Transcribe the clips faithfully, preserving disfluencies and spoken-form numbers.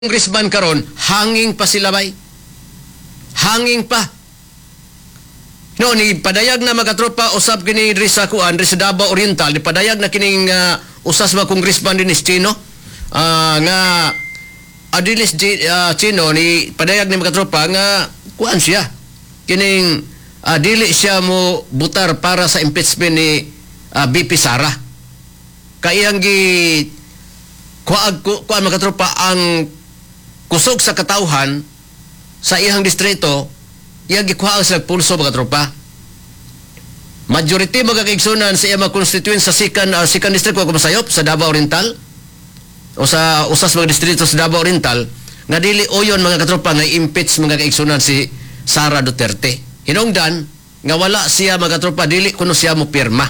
congressman karon hanging pa sila bay. Hanging pa. No, ni padayag na mga tropa usab kini diri sa kuan, diri sa Davao Oriental, ni padayag na kining uh, usas mga congressman din ni Chino. Uh, nga Adilis uh, Chino ni padayag ni mga tropa nga kuan siya. Kining uh, dili siya mo butar para sa impeachment ni uh, B P Sara. Kayang gi kuan kuan mga tropa ang kusog sa katawhan sa iyang distrito, iyang gikuhaan sa pulso mga tropa. Majority mga kaigsunan sa iyang mga constituents sa second, uh, second district ko kumasayop sa Davao Oriental o sa usas mga distrito sa Davao Oriental nga dili oyon mga katropa nga impeach mga kaigsunan si Sara Duterte. Hinungdan nga wala siya mga katropa, dili kuno siya mo pirma.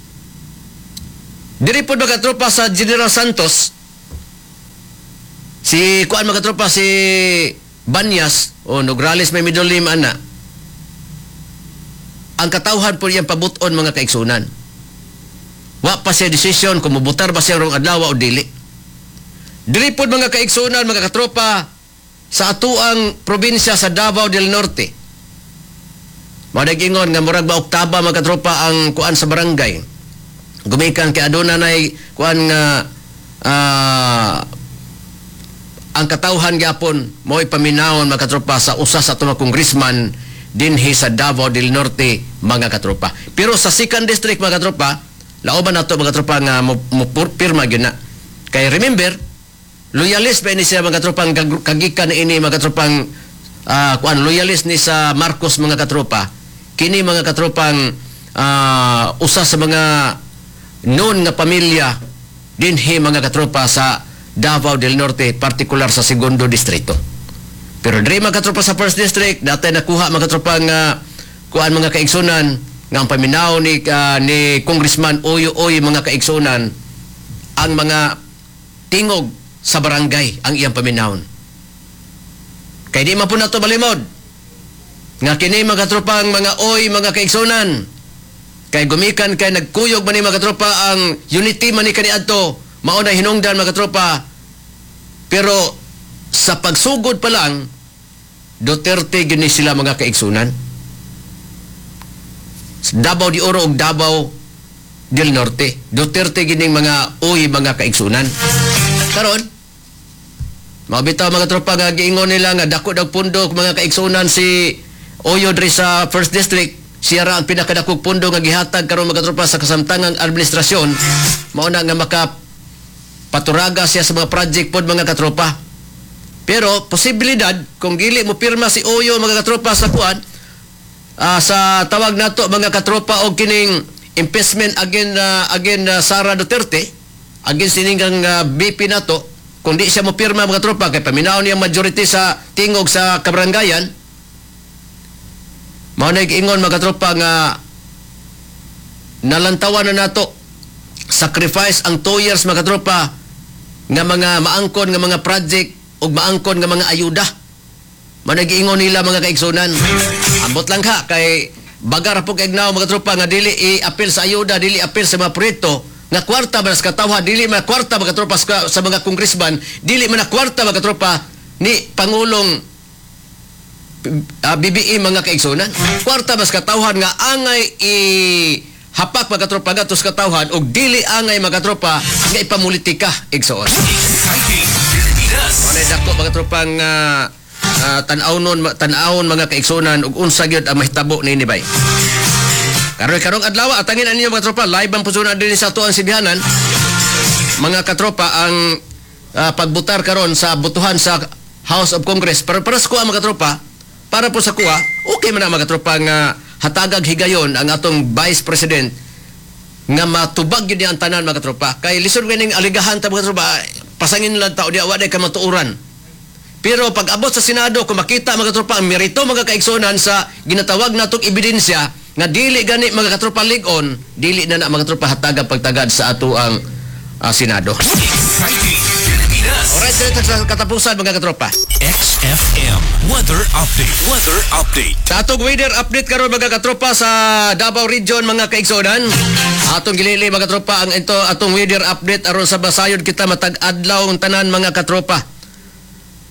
Diri pod mga katropa sa General Santos, si kuan mga tropa si Banyas o Nograles may middle name ana. Ang katawhan po iyang pabuton mga kaigsunan. Wa pa siya desisyon kung mubutar ba siya rong adlaw o dili. Dili pod mga kaigsunan mga katropa sa atuang probinsya sa Davao del Norte. Madagingon nga murag ba oktaba mga katropa ang kuan sa barangay. Gumikan kay aduna nay kuan nga uh, ang katawhan gyapon mo'y paminawon mga katropa sa usa sa mga congressman dinhi sa Davao del Norte mga katropa. Pero sa second district mga katropa, laoban nato mga katropa nga mo, mo pirma gyud na. Kay remember, loyalist ba ni siya mga katropang kagikan ini mga katropang uh, kuan loyalist ni sa Marcos mga katropa. Kini mga katropang uh, usa sa mga noon nga pamilya dinhi mga katropa sa Davao del Norte, partikular sa segundo distrito. Pero diri mga katropa sa first district, dati nakuha mga katropa nga kuan mga kaigsunan nga ang paminaw ni uh, ni Congressman Oyo Oy mga kaigsunan ang mga tingog sa barangay ang iyang paminawon. Kay di man po nato malimod nga kini mga katropa ang mga oy mga kaigsunan kay gumikan kay nagkuyog man ni mga katropa ang unity man ni kaniadto. Mao na hinungdan mga tropa, pero sa pagsugod pa lang Duterte gini sila mga kaigsunan. Davao de Oro ug Davao del Norte, Duterte gining mga uy mga kaigsunan. Karon mabitaw mga tropa nga giingon nila nga dako dag pundo mga kaigsunan si Oyo diri sa first district. Siya ra ang pinakadakog pundo nga gihatag karon mga tropa sa kasamtangang administrasyon. Mao na nga maka paturaga siya sa mga project pod mga katropa. Pero posibilidad kung dili mo pirma si Oyo mga katropa sa kuan uh, sa tawag nato mga katropa og kining impeachment again uh, again uh, Sara Duterte against sining uh, B P nato, kung di siya mo pirma mga katropa kay paminaw niya majority sa tingog sa kabarangayan, mao na giingon mga katropa nga nalantawan na nato sacrifice ang two years mga katropa nga mga maangkon nga mga project o maangkon nga mga ayuda. Managiingon nila mga kaigsunan. Ambot lang ha kay bagar po kaignaw mga tropa nga dili i-appeal sa ayuda, dili appeal sa mga proyekto nga kwarta ba sa katawhan, dili man kwarta mga tropa sa, sa mga congressman, dili man kwarta mga tropa ni Pangulong uh, B B I mga kaigsunan. Kwarta ba sa katawhan nga angay i hapak mga tropa gatos katawhan og dili angay mga tropa nga ipamulitika igsoon. Ano dako mga tropang uh, uh, tan-awon tan-awon mga kaigsunan ug unsa gyud ang mahitabo niini bay. Karon karong adlaw atangin aninyo mga tropa, live ang pusuna dinhi sa tuang sibihanan. Mga katropa ang uh, pagbutar karon sa butuhan sa House of Congress para para sa kuha mga tropa, para po sa kuha, okay man ang mga tropa nga hatagag higayon ang atong Vice President nga matubag yun ang tanan mga tropa. Kay lisod ganing aligahan ta mga tropa, pasangin lang tao di awaday ka matuuran. Pero pag abot sa Senado, kung makita mga tropa ang merito mga kaigsunan sa ginatawag natong ebidensya nga dili gani mga katropa ligon, dili na na mga tropa hatagang pagtagad sa ato ang uh, Senado. Alright, dito sa katapusan mga katropa. X F M Weather Update. Weather Update. Sa atong weather update karon mga katropa sa Davao Region mga kaigsunan. Atong gilili mga katropa ang ito atong weather update aron sa basayod kita matag adlaw ang tanan mga katropa.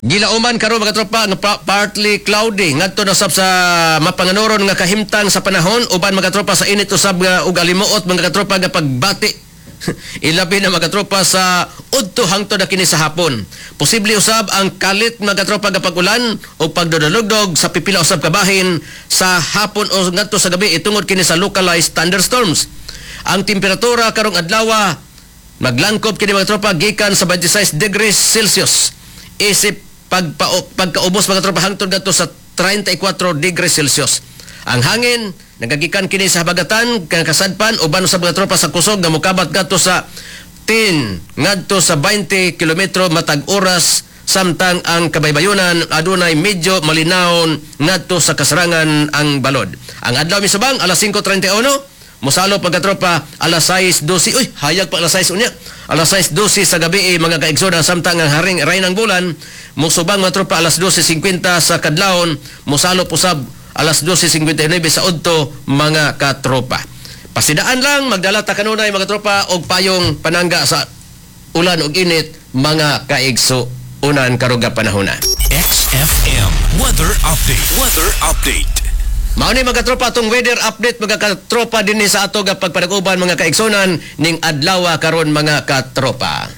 Gilauman karon mga tropa nga pa- partly cloudy ngadto na sab sa mapanganuron nga kahimtang sa panahon uban mga tropa sa init usab nga ug alimuot mga tropa nga pagbati. Ilabi na mga tropa sa udto hangtod na kini sa hapon. Posible usab ang kalit mga tropa nga pag-ulan o pagdodologdog sa pipila usab ka bahin sa hapon o ngadto sa gabi itungod kini sa localized thunderstorms. Ang temperatura karong adlaw maglangkob kini mga tropa gikan sa twenty-six degrees Celsius. Isip pagpa pagkaubos mga tropa hangtod ngadto sa thirty-four degrees Celsius. Ang hangin nagagikan kini sa habagatan kang kasadpan uban sa mga tropa sa kusog nga mokabat ngadto sa ten ngadto sa twenty kilometro matag oras samtang ang kabaybayonan adunay medyo malinawon ngadto sa kasarangan ang balod. Ang adlaw misubang alas five thirty-one mosalo pagkatropa alas sais dose. Uy, hayag pa alas sais unya. Alas sais dose sa gabi eh, mga kaigsoda samtang ang haring ray ng bulan musubang mga tropa alas dose fifty sa kadlawon mosalo pusab alas dose fifty-nine sa udto mga katropa. Pasidaan lang magdala ta kanunay mga tropa og payong panangga sa ulan ug init mga kaigso unan karuga panahona. X F M Weather Update. Weather Update. Mao ni mga tropa atong weather update mga katropa dinhi sa ato nga pagpadaguban mga kaigsonan ning adlaw karon mga katropa.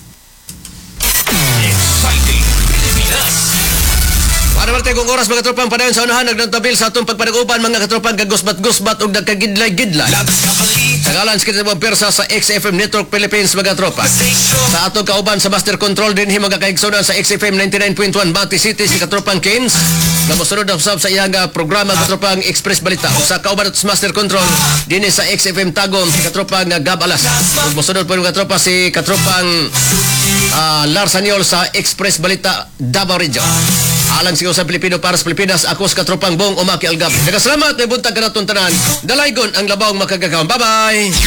Exciting Pilipinas. Para marte kung oras mga tropa ang padayon sa unahan nagdantabil sa atong pagpadaguban mga katropa gagusbat-gusbat ug nagkagidlay-gidlay. Tagalan sa kitang persa sa X F M Network Philippines mga tropa. Sa atong kauban sa master control dinhi mga kaigsonan sa X F M ninety-nine point one Bati City si katropang Keynes. Nga mosunod na usab sa iyang ah, programa katropang Express Balita. Ug sa kauban sa master control dinhi sa X F M Tagum si katropang uh, Gab Alas. Ug mosunod po yung katropa si katropang uh, Lars Anyol sa Express Balita Davao Region. Alang siyo sa Pilipino para sa Pilipinas, ako sa katropang Bong Umaki Algab. Nagasalamat na buntag ka na tanan. Dalaygon ang labawang makagagawang. Bye-bye!